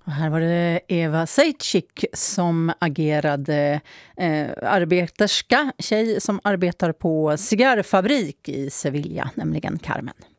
Här var det Eva Sejcik som agerade arbeterska, tjej som arbetar på cigarrfabrik i Sevilla, nämligen Carmen.